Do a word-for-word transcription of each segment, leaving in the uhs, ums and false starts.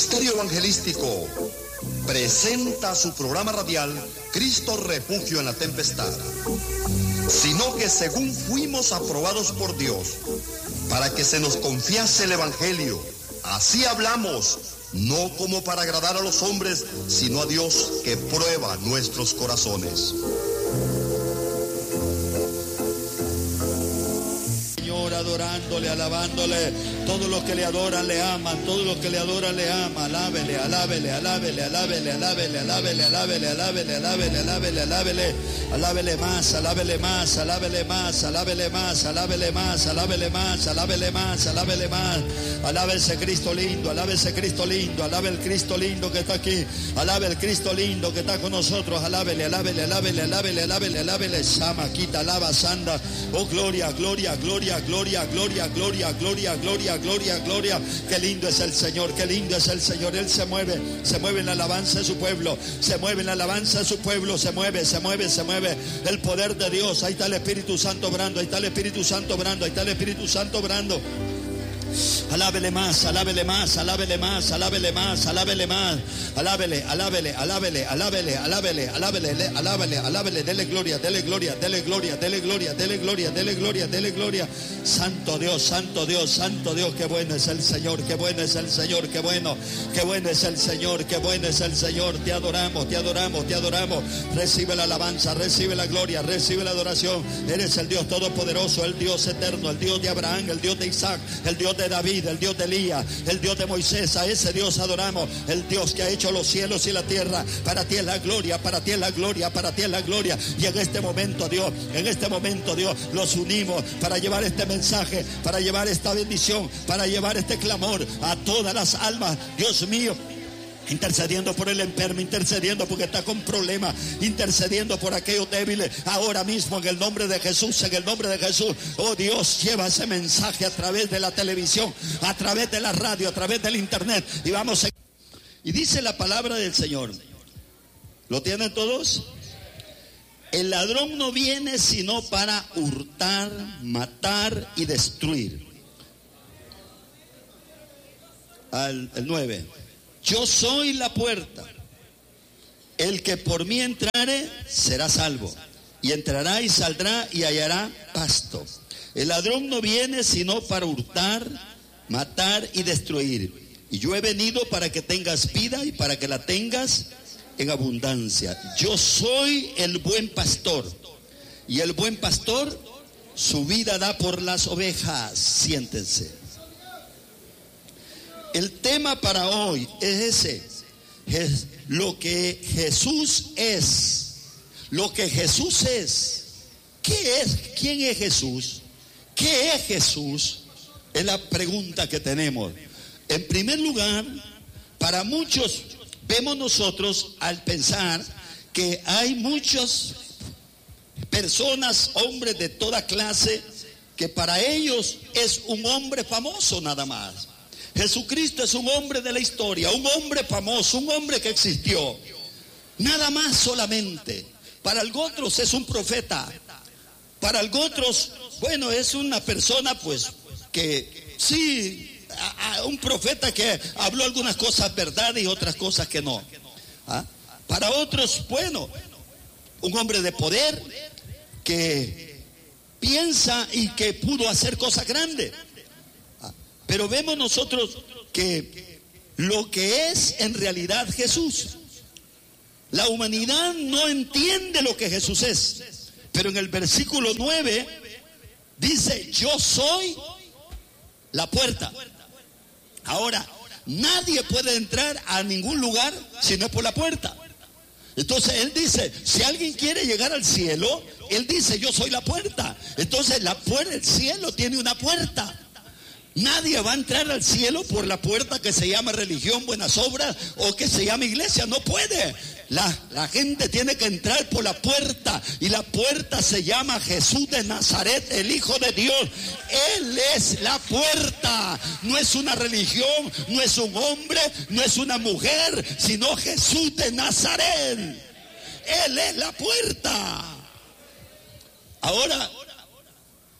Ministerio Evangelístico presenta su programa radial Cristo Refugio en la Tempestad, sino que según fuimos aprobados por Dios para que se nos confiase el Evangelio, así hablamos, no como para agradar a los hombres, sino a Dios que prueba nuestros corazones. Adorándole, alabándole, todos los que le adoran le aman, todos los que le adoran le aman, alábele, alábele, alábele, alábele, alábele, alábele, alábele, alábele, alábele, alábele, alábele, alábele más, alábele más, alábele más, alábele más, alábele más, alábele más, alábele más, alábele más, alabe ese Cristo lindo, alabe ese Cristo lindo, alabe el Cristo lindo que está aquí, alabe el Cristo lindo que está con nosotros, alábele, alábele, alábele, alábele, alábele, alábele, Sama, quita, alaba, sanda, oh gloria, gloria, gloria, gloria. Gloria, gloria, gloria, gloria, gloria, gloria, gloria. Qué lindo es el Señor, qué lindo es el Señor. Él se mueve, se mueve en la alabanza de su pueblo, se mueve en la alabanza de su pueblo, se mueve, se mueve, se mueve. El poder de Dios, ahí está el Espíritu Santo obrando, ahí está el Espíritu Santo obrando, ahí está el Espíritu Santo obrando. Alábele más, alábele más, alábele más, alábele más, alábele más, alábele, alábele, alábele, alábele, alábele, alábele, alábele, alábele, dele gloria, dele gloria, dele gloria, dele gloria, dele gloria, dele gloria, dele gloria. Santo Dios, santo Dios, santo Dios, qué bueno es el Señor, qué bueno es el Señor, qué bueno, qué bueno es el Señor, qué bueno es el Señor. Te adoramos, te adoramos, te adoramos. Recibe la alabanza, recibe la gloria, recibe la adoración. Eres el Dios todopoderoso, el Dios eterno, el Dios de Abraham, el Dios de Isaac, el Dios de David, el Dios de Elías, el Dios de Moisés. A ese Dios adoramos, el Dios que ha hecho los cielos y la tierra. Para ti es la gloria, para ti es la gloria, para ti es la gloria. Y en este momento, Dios, en este momento, Dios, los unimos para llevar este mensaje, para llevar esta bendición, para llevar este clamor a todas las almas, Dios mío. Intercediendo por el enfermo, intercediendo porque está con problemas, intercediendo por aquellos débiles. Ahora mismo en el nombre de Jesús, en el nombre de Jesús, oh Dios, lleva ese mensaje a través de la televisión, a través de la radio, a través del internet. Y vamos a... Y dice la palabra del Señor. ¿Lo tienen todos? El ladrón no viene sino para hurtar, matar y destruir. Al el nueve. Yo soy la puerta. El que por mí entrare será salvo. Y entrará y saldrá y hallará pasto. El ladrón no viene sino para hurtar, matar y destruir. Y yo he venido para que tengas vida y para que la tengas en abundancia. Yo soy el buen pastor. Y el buen pastor su vida da por las ovejas. Siéntense. El tema para hoy es ese, es lo que Jesús es, lo que Jesús es. ¿Qué es? ¿Quién es Jesús? ¿Qué es Jesús? Es la pregunta que tenemos. En primer lugar, para muchos, vemos nosotros al pensar que hay muchas personas, hombres de toda clase, que para ellos es un hombre famoso nada más. Jesucristo es un hombre de la historia, un hombre famoso, un hombre que existió. Nada más solamente. Para algunos es un profeta. Para algunos, bueno, es una persona pues que sí, a, a un profeta que habló algunas cosas verdad y otras cosas que no. ¿Ah? Para otros, bueno, un hombre de poder que piensa y que pudo hacer cosas grandes. Pero vemos nosotros que lo que es en realidad Jesús, la humanidad no entiende lo que Jesús es. Pero en el versículo nueve dice, yo soy la puerta. Ahora, nadie puede entrar a ningún lugar si no es por la puerta. Entonces él dice, si alguien quiere llegar al cielo, él dice, yo soy la puerta. Entonces la puerta, el cielo tiene una puerta. Nadie va a entrar al cielo por la puerta que se llama religión, buenas obras o que se llama iglesia. No puede. La, la gente tiene que entrar por la puerta. Y la puerta se llama Jesús de Nazaret, el Hijo de Dios. Él es la puerta. No es una religión, no es un hombre, no es una mujer, sino Jesús de Nazaret. Él es la puerta. Ahora,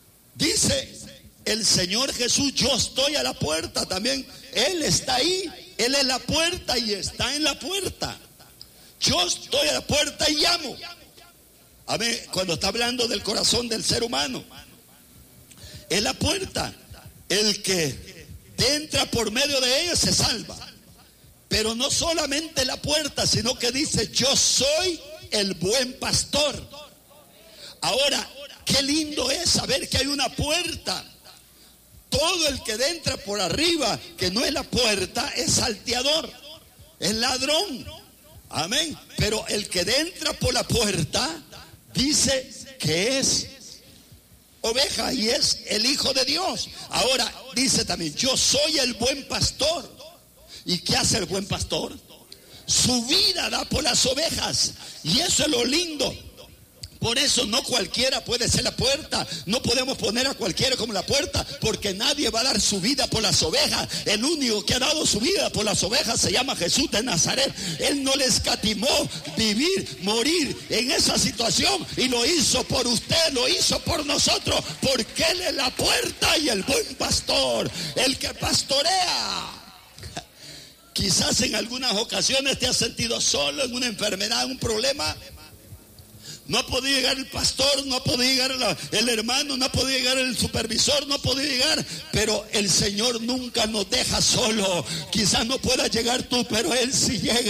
dice el Señor Jesús, yo estoy a la puerta también. Él está ahí Él es la puerta y está en la puerta. Yo estoy a la puerta y llamo. A ver, cuando está hablando del corazón del ser humano, es la puerta. El que entra por medio de ella se salva. Pero no solamente la puerta, sino que dice: yo soy el buen pastor. Ahora, qué lindo es saber que hay una puerta. Todo el que entra por arriba, que no es la puerta, es salteador, es ladrón. Amén. Pero el que entra por la puerta dice que es oveja y es el Hijo de Dios. Ahora dice también: yo soy el buen pastor. ¿Y qué hace el buen pastor? Su vida da por las ovejas. Y eso es lo lindo. Por eso no cualquiera puede ser la puerta. No podemos poner a cualquiera como la puerta, porque nadie va a dar su vida por las ovejas. El único que ha dado su vida por las ovejas se llama Jesús de Nazaret. Él no le escatimó vivir, morir en esa situación, y lo hizo por usted, lo hizo por nosotros, porque Él es la puerta y el buen pastor, el que pastorea. Quizás en algunas ocasiones te has sentido solo en una enfermedad, en un problema. No ha podido llegar el pastor, no ha podido llegar la, el hermano, no ha podido llegar el supervisor, no ha podido llegar. Pero el Señor nunca nos deja solo. Quizás no puedas llegar tú, pero Él sí llega.